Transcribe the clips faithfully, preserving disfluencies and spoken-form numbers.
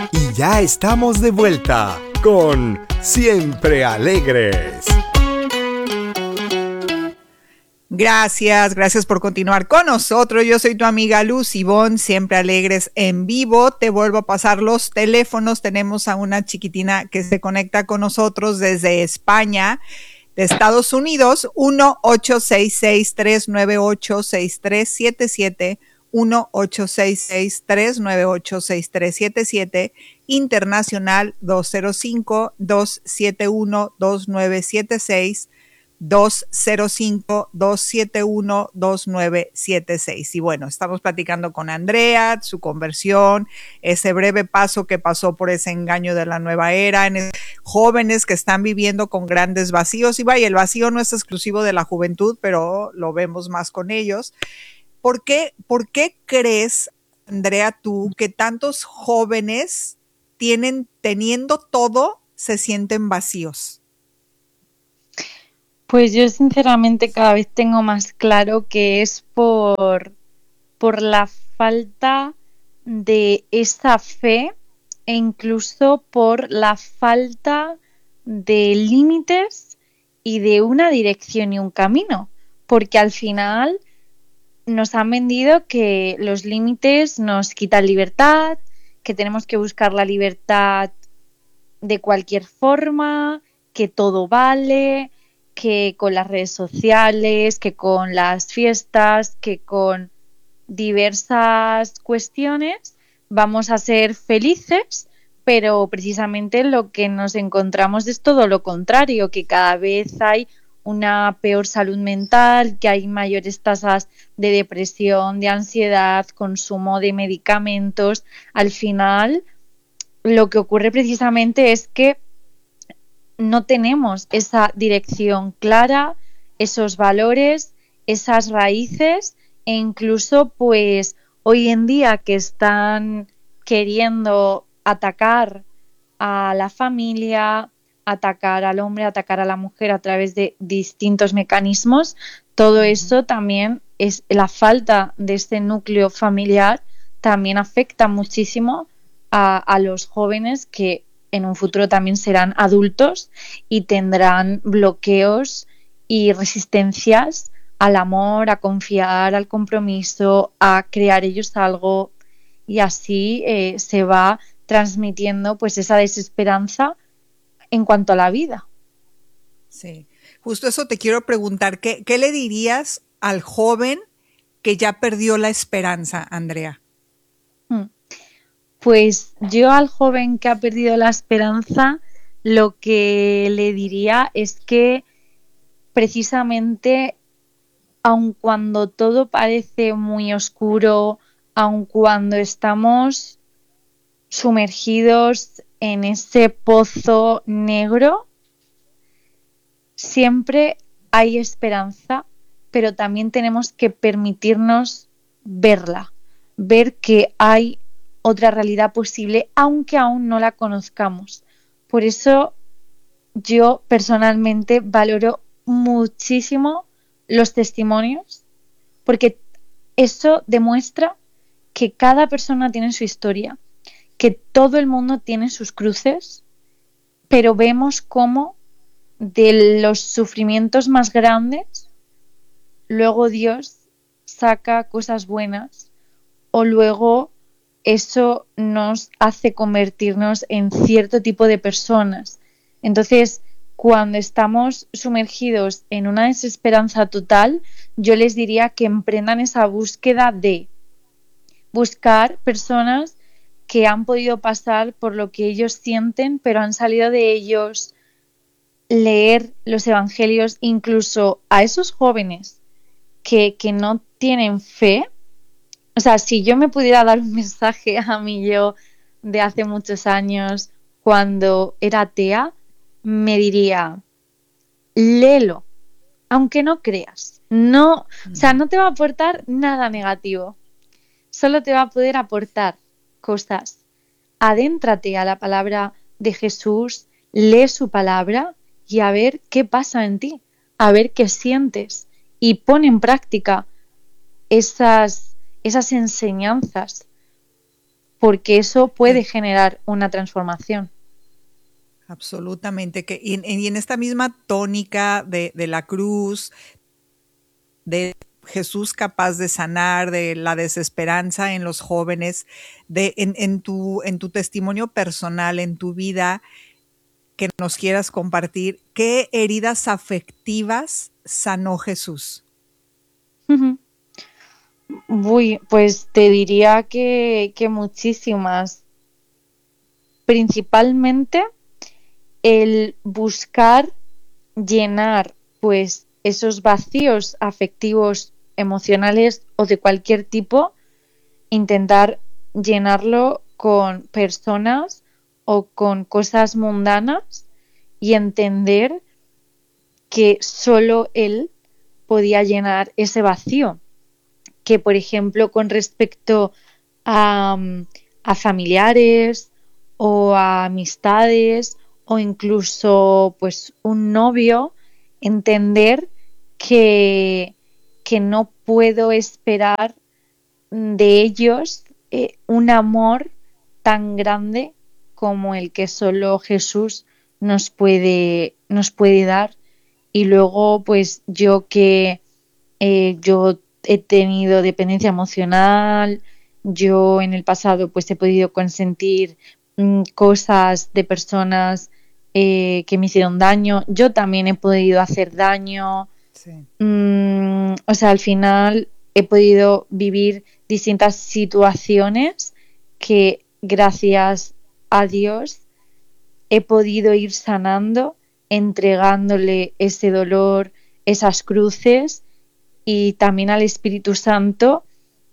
Y ya estamos de vuelta con Siempre Alegres. Gracias, gracias por continuar con nosotros. Yo soy tu amiga Luz Ivonne, Siempre Alegres en vivo. Te vuelvo a pasar los teléfonos. Tenemos a una chiquitina que se conecta con nosotros desde España, de Estados Unidos, uno ocho seis seis, tres nueve ocho, seis tres siete siete, uno ocho seis seis, tres nueve ocho, seis tres siete siete, internacional dos cero cinco, dos siete uno, dos nueve siete seis, dos cero cinco, dos siete uno, dos nueve siete seis. Y bueno, estamos platicando con Andrea, su conversión, ese breve paso que pasó por ese engaño de la nueva era, en jóvenes que están viviendo con grandes vacíos. Y vaya, el vacío no es exclusivo de la juventud, pero lo vemos más con ellos. ¿Por qué, por qué crees, Andrea, tú, que tantos jóvenes tienen, teniendo todo, se sienten vacíos? Pues yo sinceramente cada vez tengo más claro que es por, por la falta de esa fe e incluso por la falta de límites y de una dirección y un camino, porque al final nos han vendido que los límites nos quitan libertad, que tenemos que buscar la libertad de cualquier forma, que todo vale, que con las redes sociales, que con las fiestas, que con diversas cuestiones vamos a ser felices, pero precisamente lo que nos encontramos es todo lo contrario, que cada vez hay una peor salud mental, que hay mayores tasas de depresión, de ansiedad, consumo de medicamentos. Al final, lo que ocurre precisamente es que no tenemos esa dirección clara, esos valores, esas raíces, e incluso pues hoy en día que están queriendo atacar a la familia, atacar al hombre, atacar a la mujer a través de distintos mecanismos, todo eso también es la falta de este núcleo familiar, también afecta muchísimo a, a los jóvenes que en un futuro también serán adultos y tendrán bloqueos y resistencias al amor, a confiar, al compromiso, a crear ellos algo, y así eh, se va transmitiendo pues esa desesperanza en cuanto a la vida. Sí, justo eso te quiero preguntar, ¿qué, qué le dirías al joven que ya perdió la esperanza, Andrea? Hmm. Pues yo al joven que ha perdido la esperanza, lo que le diría es que precisamente, aun cuando todo parece muy oscuro, aun cuando estamos sumergidos en ese pozo negro, siempre hay esperanza, pero también tenemos que permitirnos verla, ver que hay otra realidad posible, aunque aún no la conozcamos. Por eso yo personalmente valoro muchísimo los testimonios, porque eso demuestra que cada persona tiene su historia, que todo el mundo tiene sus cruces, pero vemos cómo de los sufrimientos más grandes, luego Dios saca cosas buenas, o luego eso nos hace convertirnos en cierto tipo de personas. Entonces, cuando estamos sumergidos en una desesperanza total, yo les diría que emprendan esa búsqueda de buscar personas que han podido pasar por lo que ellos sienten, pero han salido de ellos, leer los evangelios, incluso a esos jóvenes que, que no tienen fe. O sea, si yo me pudiera dar un mensaje a mí yo de hace muchos años, cuando era atea, me diría, léelo, aunque no creas. No, o sea, no te va a aportar nada negativo. Solo te va a poder aportar cosas. Adéntrate a la palabra de Jesús, lee su palabra y a ver qué pasa en ti, a ver qué sientes, y pon en práctica esas, esas enseñanzas. porque eso puede generar una transformación. Absolutamente. Que, y, y en esta misma tónica de, de la cruz, de Jesús capaz de sanar, de la desesperanza en los jóvenes, de en, en, tu, en tu testimonio personal, en tu vida, que nos quieras compartir, ¿qué heridas afectivas sanó Jesús? Uy, pues te diría que, que muchísimas. Principalmente el buscar llenar pues esos vacíos afectivos, emocionales o de cualquier tipo, intentar llenarlo con personas o con cosas mundanas y entender que solo él podía llenar ese vacío. Que, por ejemplo, con respecto a, a familiares o a amistades o incluso pues un novio, entender que, que no puedo esperar de ellos eh, un amor tan grande como el que solo Jesús nos puede, nos puede dar. Y luego pues yo que eh, yo he tenido dependencia emocional, yo en el pasado pues he podido consentir mmm, cosas de personas eh, que me hicieron daño, yo también he podido hacer daño, sí. mmm, o sea, al final he podido vivir distintas situaciones que gracias a Dios he podido ir sanando, entregándole ese dolor, esas cruces, y también al Espíritu Santo,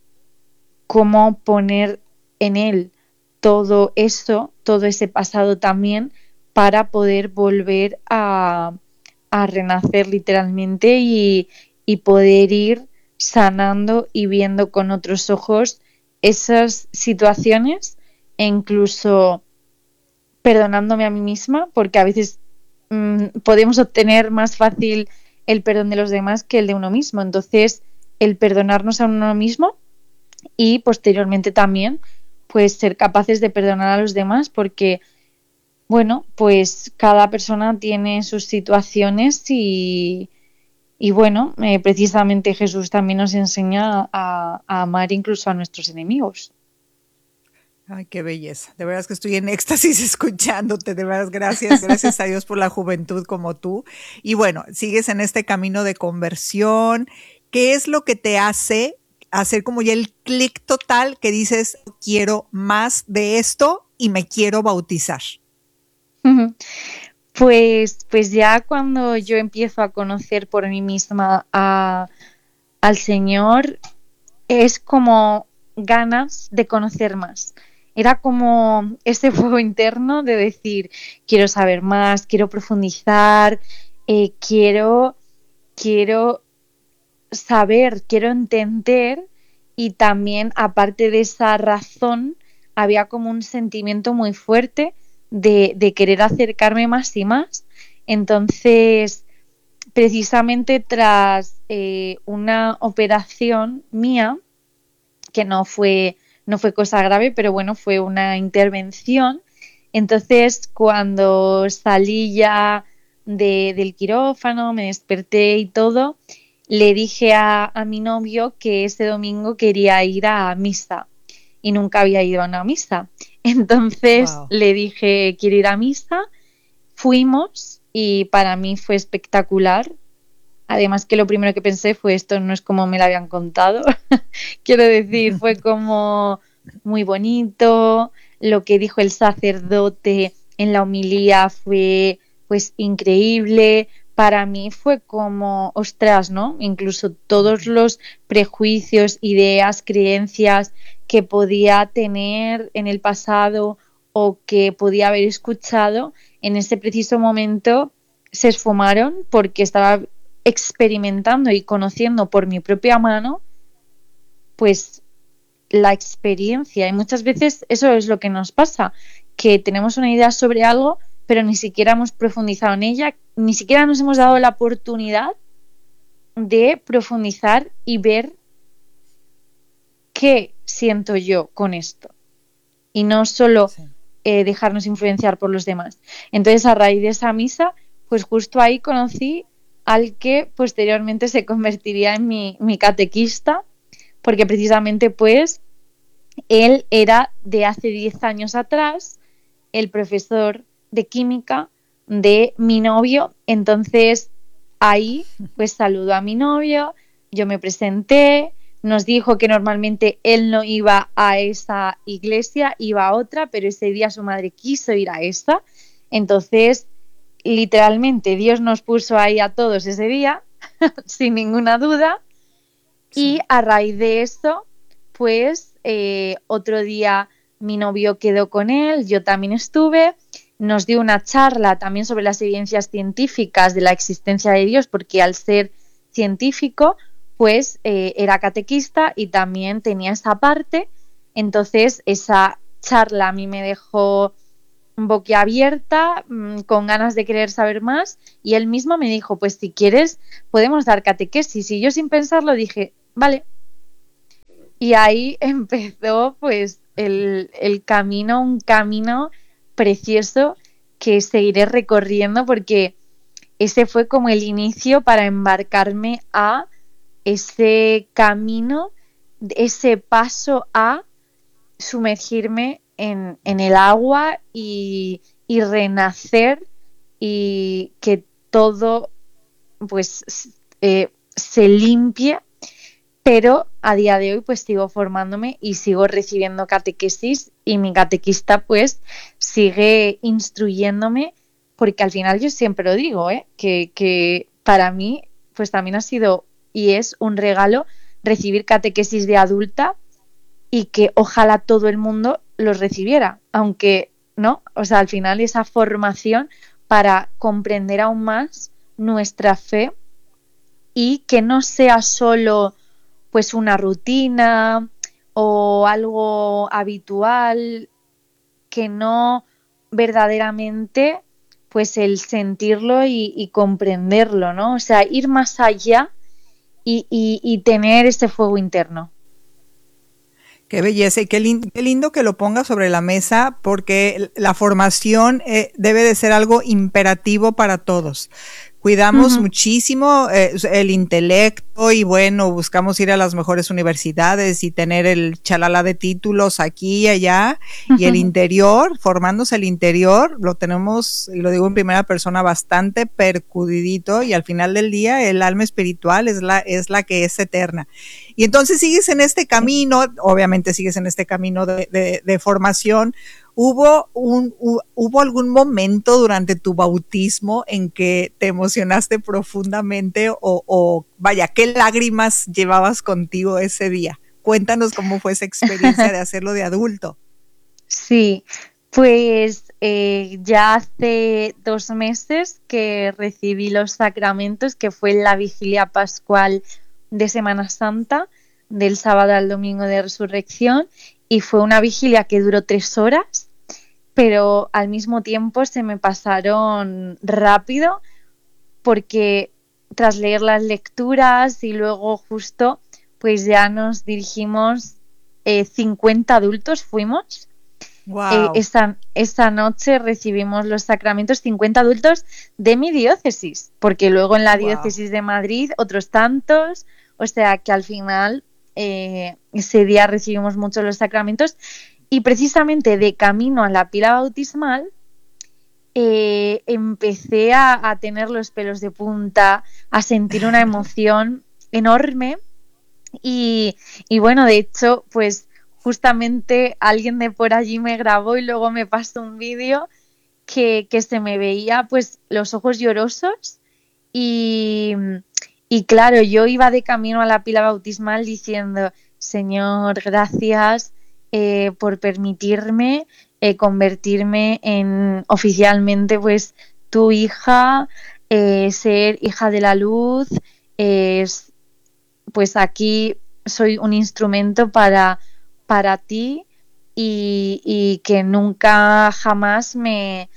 cómo poner en él todo eso, todo ese pasado también, para poder volver a, a renacer literalmente y, y poder ir sanando y viendo con otros ojos esas situaciones e incluso perdonándome a mí misma, porque a veces mmm, podemos obtener más fácil el perdón de los demás que el de uno mismo. Entonces, el perdonarnos a uno mismo y posteriormente también, pues ser capaces de perdonar a los demás, porque, bueno, pues cada persona tiene sus situaciones y, y bueno, eh, precisamente Jesús también nos enseña a, a amar incluso a nuestros enemigos. Ay, qué belleza. De verdad es que estoy en éxtasis escuchándote. De verdad, gracias. Gracias a Dios por la juventud como tú. Y bueno, sigues en este camino de conversión. ¿Qué es lo que te hace hacer como ya el clic total que dices, quiero más de esto y me quiero bautizar? Pues, pues ya cuando yo empiezo a conocer por mí misma a, al Señor, es como ganas de conocer más. Era como ese fuego interno de decir, quiero saber más, quiero profundizar, eh, quiero, quiero saber, quiero entender, y también aparte de esa razón había como un sentimiento muy fuerte de, de querer acercarme más y más. Entonces, precisamente tras eh, una operación mía, que no fue... no fue cosa grave, pero bueno, fue una intervención. Entonces, cuando salí ya de, del quirófano, me desperté y todo, le dije a, a mi novio que ese domingo quería ir a misa y nunca había ido a una misa. Entonces, wow, le dije, quiero ir a misa. Fuimos y para mí fue espectacular. Además que lo primero que pensé fue, esto no es como me lo habían contado. Quiero decir, fue como muy bonito. Lo que dijo el sacerdote en la homilía fue pues increíble. Para mí fue como, ostras, ¿no? Incluso todos los prejuicios, ideas, creencias que podía tener en el pasado o que podía haber escuchado, en ese preciso momento se esfumaron, porque estaba experimentando y conociendo por mi propia mano pues la experiencia. Y muchas veces eso es lo que nos pasa, que tenemos una idea sobre algo pero ni siquiera hemos profundizado en ella, ni siquiera nos hemos dado la oportunidad de profundizar y ver qué siento yo con esto. y no solo Sí. eh, dejarnos influenciar por los demás. Entonces, a raíz de esa misa, pues justo ahí conocí al que posteriormente se convertiría en mi, mi catequista, porque precisamente pues él era de hace diez años atrás el profesor de química de mi novio. Entonces ahí pues saludó a mi novio, yo me presenté, nos dijo que normalmente él no iba a esa iglesia, iba a otra, pero ese día su madre quiso ir a esa. Entonces, literalmente, Dios nos puso ahí a todos ese día, sin ninguna duda. Sí. Y a raíz de eso, pues eh, otro día mi novio quedó con él, yo también estuve, nos dio una charla también sobre las evidencias científicas de la existencia de Dios, porque al ser científico, pues eh, era catequista y también tenía esa parte. Entonces esa charla a mí me dejó boquiabierta, mmm, con ganas de querer saber más, y él mismo me dijo, pues si quieres podemos dar catequesis, y yo sin pensarlo dije, vale. Y ahí empezó pues el, el camino, un camino precioso que seguiré recorriendo, porque ese fue como el inicio para embarcarme a ese camino, ese paso a sumergirme en, en el agua y, y renacer, y que todo pues eh, se limpie. Pero a día de hoy pues sigo formándome y sigo recibiendo catequesis, y mi catequista pues sigue instruyéndome, porque al final yo siempre lo digo, ¿eh? que, que para mí pues también ha sido y es un regalo recibir catequesis de adulta, y que ojalá todo el mundo los recibiera, aunque no, o sea, al final esa formación para comprender aún más nuestra fe, y que no sea solo pues una rutina o algo habitual, que no verdaderamente pues el sentirlo y, y comprenderlo, ¿no? O sea, ir más allá y, y, y tener ese fuego interno. Qué belleza y qué, lin qué lindo que lo ponga sobre la mesa, porque la formación eh, debe de ser algo imperativo para todos. Cuidamos uh-huh. muchísimo eh, el intelecto, y bueno, buscamos ir a las mejores universidades y tener el chalala de títulos aquí y allá, uh-huh. y el interior, formándose el interior, lo tenemos, y lo digo en primera persona, bastante percudidito, y al final del día el alma espiritual es la, es la que es eterna. Y entonces sigues en este camino, obviamente sigues en este camino de, de, de formación. ¿Hubo, un, ¿Hubo algún momento durante tu bautismo en que te emocionaste profundamente, o, o vaya, qué lágrimas llevabas contigo ese día? Cuéntanos cómo fue esa experiencia de hacerlo de adulto. Sí, pues eh, ya hace dos meses que recibí los sacramentos, que fue la vigilia pascual de Semana Santa, del sábado al domingo de Resurrección, y fue una vigilia que duró tres horas, pero al mismo tiempo se me pasaron rápido, porque tras leer las lecturas y luego justo pues ya nos dirigimos, eh, cincuenta adultos fuimos. Wow. Eh, esa, esa noche recibimos los sacramentos, cincuenta adultos de mi diócesis, porque luego en la wow. diócesis de Madrid otros tantos, o sea que al final eh, ese día recibimos muchos los sacramentos. Y precisamente de camino a la pila bautismal eh, empecé a, a tener los pelos de punta, a sentir una emoción enorme, y, y bueno, de hecho pues justamente alguien de por allí me grabó y luego me pasó un vídeo que, que se me veía pues los ojos llorosos, y, y claro, yo iba de camino a la pila bautismal diciendo: Señor, gracias eh, por permitirme eh, convertirme en oficialmente pues tu hija, eh, ser hija de la luz, eh, pues aquí soy un instrumento para para ti, y, y que nunca jamás me,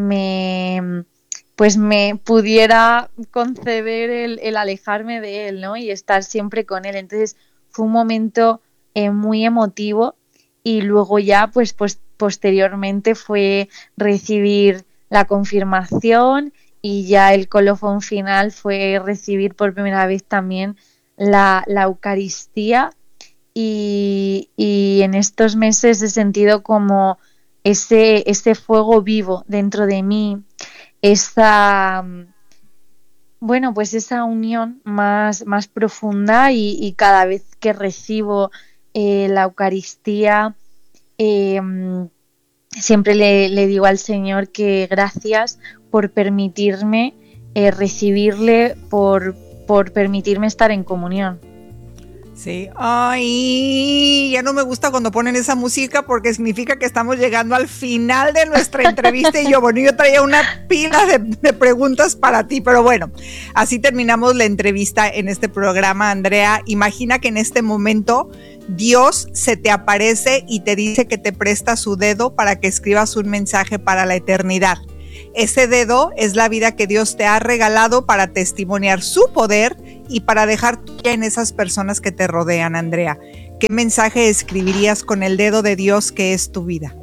me pues me pudiera conceder el, el alejarme de él, ¿no? Y estar siempre con él. Entonces fue un momento eh, muy emotivo, y luego ya pues, pues posteriormente fue recibir la confirmación y ya el colofón final fue recibir por primera vez también la, la Eucaristía y, y en estos meses he sentido como ese, ese fuego vivo dentro de mí, esa, bueno, pues esa unión más, más profunda y, y cada vez que recibo eh, la Eucaristía eh, siempre le, le digo al Señor que gracias por permitirme eh, recibirle, por, por permitirme estar en comunión. Sí, ay, ya no me gusta cuando ponen esa música porque significa que estamos llegando al final de nuestra entrevista y yo, bueno, yo traía una pila de, de preguntas para ti, pero bueno, así terminamos la entrevista en este programa, Andrea. Imagina que en este momento Dios se te aparece y te dice que te presta su dedo para que escribas un mensaje para la eternidad. Ese dedo es la vida que Dios te ha regalado para testimoniar su poder y para dejar tuya en esas personas que te rodean, Andrea. ¿Qué mensaje escribirías con el dedo de Dios que es tu vida?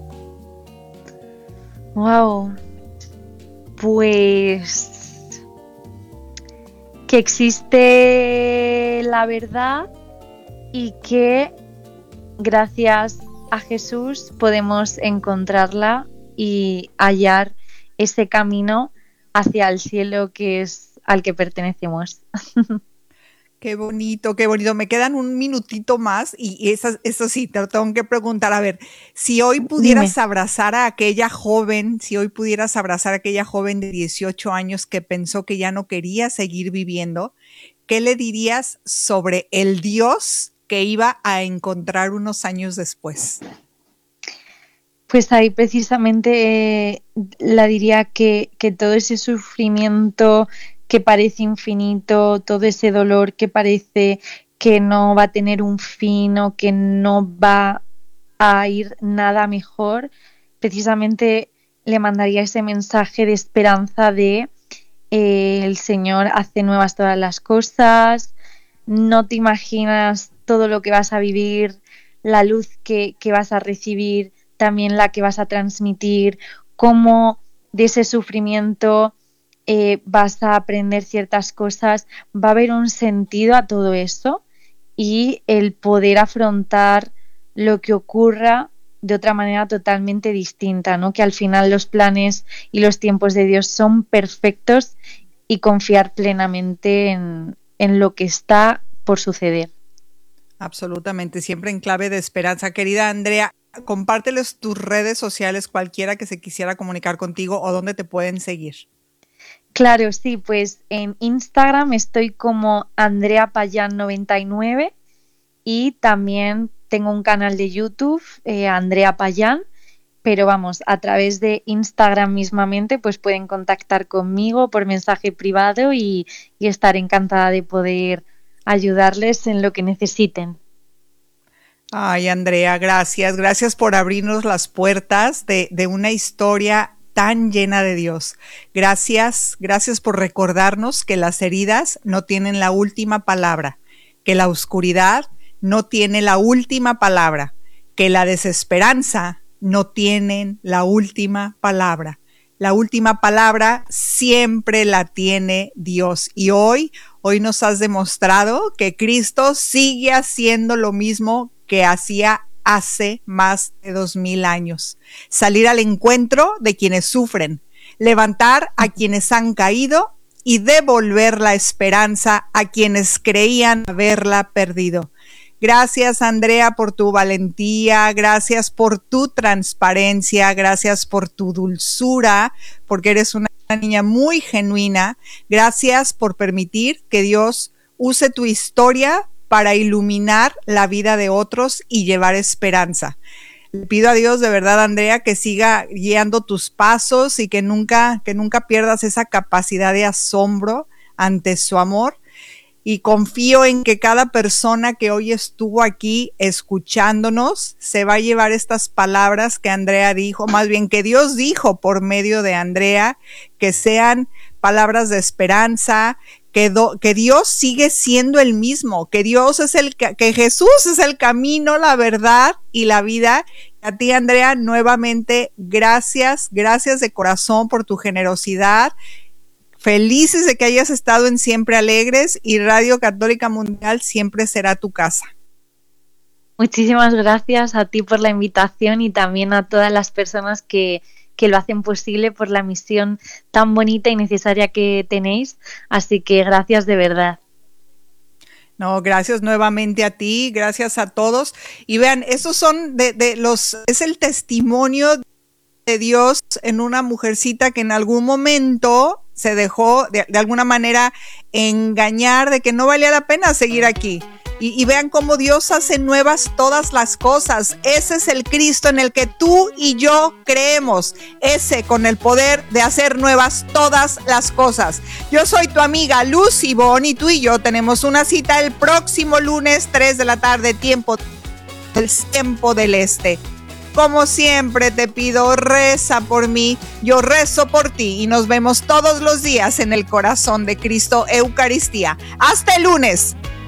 Wow, pues que existe la verdad y que gracias a Jesús podemos encontrarla y hallar ese camino hacia el cielo que es al que pertenecemos. Qué bonito, qué bonito. Me quedan un minutito más y eso, eso sí, te lo tengo que preguntar. A ver, si hoy pudieras Dime. abrazar a aquella joven, si hoy pudieras abrazar a aquella joven de dieciocho años que pensó que ya no quería seguir viviendo, ¿qué le dirías sobre el Dios que iba a encontrar unos años después? Pues ahí precisamente eh, la diría que, que todo ese sufrimiento que parece infinito, todo ese dolor que parece que no va a tener un fin o que no va a ir nada mejor, precisamente le mandaría ese mensaje de esperanza de eh, el Señor hace nuevas todas las cosas, no te imaginas todo lo que vas a vivir, la luz que, que vas a recibir, también la que vas a transmitir, cómo de ese sufrimiento eh, vas a aprender ciertas cosas, va a haber un sentido a todo eso y el poder afrontar lo que ocurra de otra manera totalmente distinta, ¿no? Que al final los planes y los tiempos de Dios son perfectos y confiar plenamente en, en lo que está por suceder. Absolutamente, siempre en clave de esperanza. Querida Andrea, compárteles tus redes sociales, cualquiera que se quisiera comunicar contigo o dónde te pueden seguir. Claro, sí, pues en Instagram estoy como Andrea Payán noventa y nueve y también tengo un canal de YouTube, eh, Andrea Payán, pero vamos, a través de Instagram mismamente pues pueden contactar conmigo por mensaje privado y, y estar encantada de poder ayudarles en lo que necesiten. Ay, Andrea, gracias. Gracias por abrirnos las puertas de, de una historia tan llena de Dios. Gracias, gracias por recordarnos que las heridas no tienen la última palabra, que la oscuridad no tiene la última palabra, que la desesperanza no tiene la última palabra. La última palabra siempre la tiene Dios. Y hoy, hoy nos has demostrado que Cristo sigue haciendo lo mismo que hacía hace más de dos mil años. Salir al encuentro de quienes sufren, levantar a quienes han caído y devolver la esperanza a quienes creían haberla perdido. Gracias, Andrea, por tu valentía, gracias por tu transparencia, gracias por tu dulzura, porque eres una niña muy genuina. Gracias por permitir que Dios use tu historia para iluminar la vida de otros y llevar esperanza. Le pido a Dios de verdad, Andrea, que siga guiando tus pasos y que nunca, que nunca pierdas esa capacidad de asombro ante su amor. Y confío en que cada persona que hoy estuvo aquí escuchándonos se va a llevar estas palabras que Andrea dijo, más bien que Dios dijo por medio de Andrea, que sean palabras de esperanza, que, do, que Dios sigue siendo el mismo, que Dios es el, que Jesús es el camino, la verdad y la vida. A ti, Andrea, nuevamente, gracias, gracias de corazón por tu generosidad. Felices de que hayas estado en Siempre Alegres, y Radio Católica Mundial siempre será tu casa. Muchísimas gracias a ti por la invitación y también a todas las personas que, que lo hacen posible por la misión tan bonita y necesaria que tenéis. Así que gracias de verdad. No, gracias nuevamente a ti, gracias a todos. Y vean, esos son de, de los, es el testimonio de Dios en una mujercita que en algún momento se dejó de, de alguna manera engañar de que no valía la pena seguir aquí. Y, y vean cómo Dios hace nuevas todas las cosas. Ese es el Cristo en el que tú y yo creemos. Ese con el poder de hacer nuevas todas las cosas. Yo soy tu amiga Lucy Bon y tú y yo tenemos una cita el próximo lunes, tres de la tarde, tiempo del tiempo del este. Como siempre te pido, reza por mí, yo rezo por ti y nos vemos todos los días en el corazón de Cristo Eucaristía. Hasta el lunes.